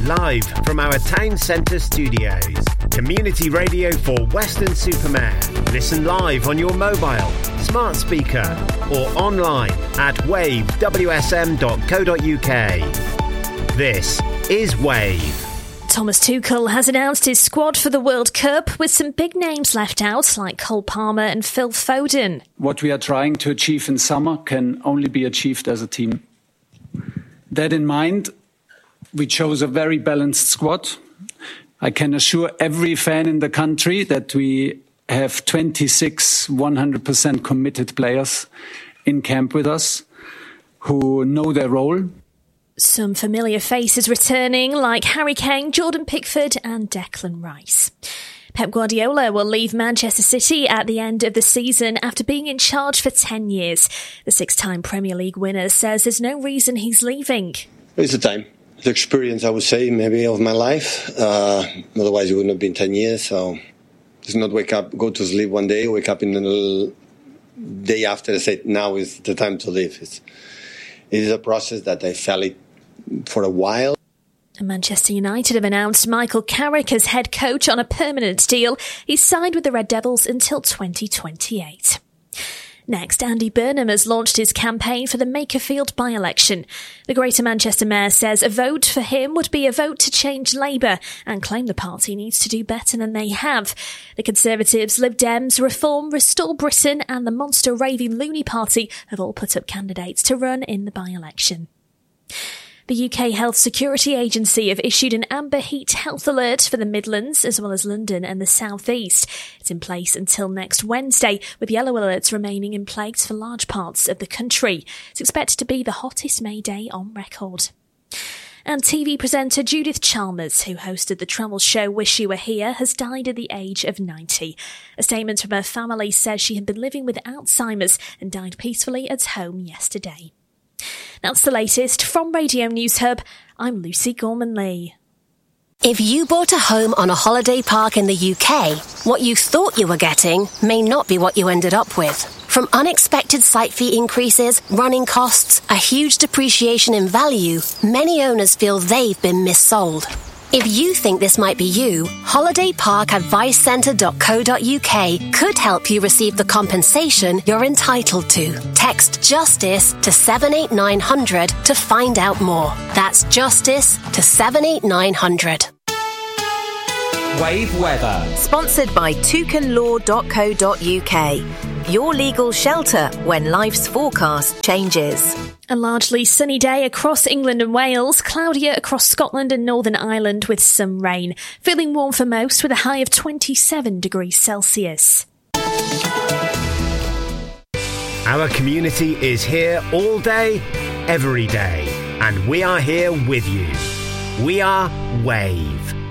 live from our town centre studios. Community radio for Weston-super-Mare. Listen live on your mobile, smart speaker or online at wavewsm.co.uk. This is Wave. Thomas Tuchel has announced his squad for the World Cup with some big names left out like Cole Palmer and Phil Foden. What we are trying to achieve in summer can only be achieved as a team. That in mind, we chose a very balanced squad. I can assure every fan in the country that we have 26 100% committed players in camp with us who know their role. Some familiar faces returning like Harry Kane, Jordan Pickford and Declan Rice. Pep Guardiola will leave Manchester City at the end of the season after being in charge for 10 years. The six-time Premier League winner says there's no reason he's leaving. It's the time. The experience, I would say, maybe of my life. Otherwise, it wouldn't have been 10 years. So it's not wake up, go to sleep one day, wake up in the day after and say, now is the time to leave. It is a process that I felt it for a while. And Manchester United have announced Michael Carrick as head coach on a permanent deal. He's signed with the Red Devils until 2028. Next, Andy Burnham has launched his campaign for the Makerfield by-election. The Greater Manchester Mayor says a vote for him would be a vote to change Labour and claim the party needs to do better than they have. The Conservatives, Lib Dems, Reform, Restore Britain and the monster raving Looney Party have all put up candidates to run in the by-election. The UK Health Security Agency have issued an amber heat health alert for the Midlands as well as London and the South East. It's in place until next Wednesday, with yellow alerts remaining in place for large parts of the country. It's expected to be the hottest May day on record. And TV presenter Judith Chalmers, who hosted the travel show Wish You Were Here, has died at the age of 90. A statement from her family says she had been living with Alzheimer's and died peacefully at home yesterday. That's the latest from Radio News Hub. I'm Lucy Gorman-Lee. If you bought a home on a holiday park in the UK, what you thought you were getting may not be what you ended up with. From unexpected site fee increases, running costs, a huge depreciation in value, many owners feel they've been missold. If you think this might be you, holidayparkadvicecentre.co.uk could help you receive the compensation you're entitled to. Text JUSTICE to 78900 to find out more. That's JUSTICE to 78900. Wave weather. Sponsored by toucanlaw.co.uk. Your legal shelter when life's forecast changes. A largely sunny day across England and Wales, cloudier across Scotland and Northern Ireland with some rain. Feeling warm for most with a high of 27 degrees Celsius. Our community is here all day, every day, and we are here with you. We are Wave.